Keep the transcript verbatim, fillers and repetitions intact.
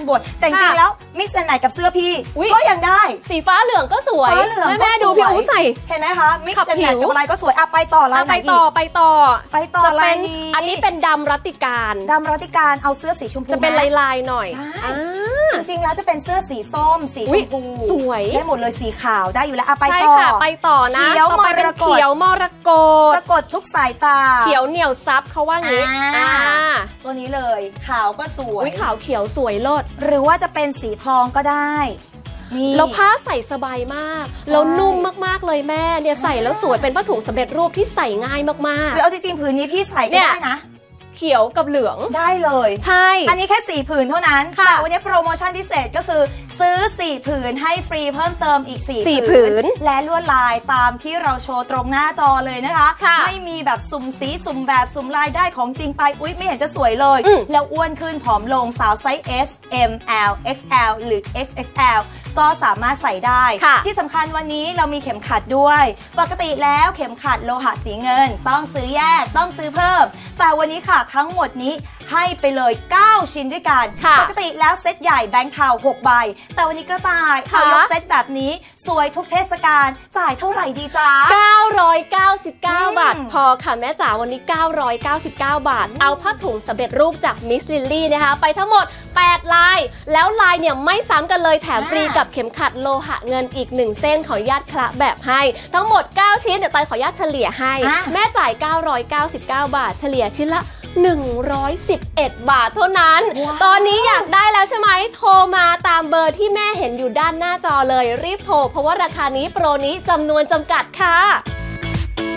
บนแต่จริงๆแล้วมิกซ์แอนด์แมทกับเสื้อพี่ก็ยังได้สีฟ้าเหลืองก็สวยแม่แม่ดูพี่อู๋ใส่เห็นไหมคะมิกซ์แอนด์แมทกับอะไรก็สวยอ่ะไปต่อลายไหนไปต่อไปต่อไปต่อลายนี้อันนี้เป็นดำรัติการดำรัติการเอาเสื้อสีชมพูจะเป็นลายๆหน่อยจริงๆแล้วจะเป็นเสื้อสีส้มสีชมพูสวยได้หมดเลยสีขาวได้อยู่แล้วอ่ะไปต่อใช่ค่ะไปต่อนะเขียวมรกตเขียวมรกตสะกดทุกสายตาเขียวเหนียวซับเขาว่างี้ตัวนี้เลยขาวก็สวยขาวเขียวสวยเลิศหรือว่าจะเป็นสีทองก็ได้แล้วผ้าใส่สบายมากแล้วนุ่มมากๆเลยแม่เนี่ยใส่แล้วสวยเป็นผ้าถุงสำเร็จรูปที่ใส่ง่ายมากๆหรือเอาจริงๆผืนนี้พี่ใส่ก็ได้นะเขียวกับเหลืองได้เลยใช่อันนี้แค่สี่ผืนเท่านั้นแต่วันนี้โปรโมชั่นพิเศษก็คือซื้อสี่ผืนให้ฟรีเพิ่มเติมอีกสี่ผืนและลวดลายตามที่เราโชว์ตรงหน้าจอเลยนะคะไม่มีแบบสุ่มสีสุ่มแบบสุ่มลายได้ของจริงไปอุ๊ยไม่เห็นจะสวยเลยแล้วอ้วนขึ้นผอมลงสาวไซส์ S M L X L หรือ X X L ก็สามารถใส่ได้ที่สำคัญวันนี้เรามีเข็มขัดด้วยปกติแล้วเข็มขัดโลหะสีเงินต้องซื้อแยกต้องซื้อเพิ่มแต่วันนี้ค่ะทั้งหมดนี้ให้ไปเลยเก้าชิ้นด้วยกันปกติแล้วเซตใหญ่แบงค์เทาหกใบแต่วันนี้กระต่ายเอายกเซตแบบนี้สวยทุกเทศกาลจ่ายเท่าไหร่ดีจ๊ะเก้าร้อยเก้าสิบเก้าบาทพอค่ะแม่จ๋าวันนี้เก้าร้อยเก้าสิบเก้าบาทเอาผ้าถุงสำเร็จรูปจากมิสลิลลี่นะคะไปทั้งหมดแปดลายแล้วลายเนี่ยไม่ซ้ำกันเลยแถมฟรีกับเข็มขัดโลหะเงินอีกหนึ่งเส้นขออนุญาตคละแบบให้ทั้งหมดเก้าชิ้นเดี๋ยวตายขออนุญาตเฉลี่ยให้แม่จ่ายเก้าร้อยเก้าสิบเก้าบาทเฉลี่ยชิ้นละหนึ่งร้อยสิบเอ็ดบาทเท่านั้น wow. ตอนนี้อยากได้แล้วใช่ไหมโทรมาตามเบอร์ที่แม่เห็นอยู่ด้านหน้าจอเลยรีบโทรเพราะว่าราคานี้โปรนี้จำนวนจำกัดค่ะ